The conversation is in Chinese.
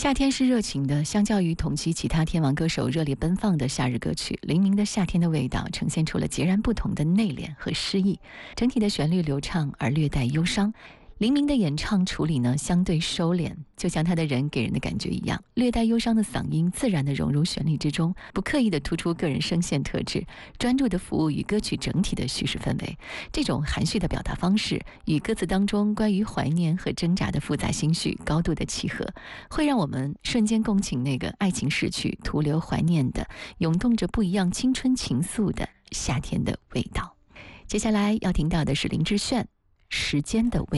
夏天是热情的，相较于同期其他天王歌手热烈奔放的夏日歌曲，黎明的夏天的味道呈现出了截然不同的内敛和诗意，整体的旋律流畅而略带忧伤。黎明的演唱处理呢，相对收敛，就像他的人给人的感觉一样，略带忧伤的嗓音自然地融入旋律之中，不刻意地突出个人声线特质，专注地服务于歌曲整体的叙事氛围。这种含蓄的表达方式与歌词当中关于怀念和挣扎的复杂心绪高度的契合，会让我们瞬间共情那个爱情逝去、徒留怀念的、涌动着不一样青春情愫的夏天的味道。接下来要听到的是林志炫《时间的味道》。